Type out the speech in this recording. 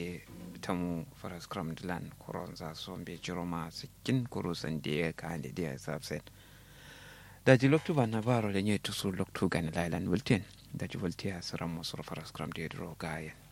de tamu faras kram dilan koron za so be jiroma sikin koro san de ka ande de sabsen da ji loktu bana baro le nye tusu loktu gan lailan wulten da ji voltia saram mosor faras kram de ro gaye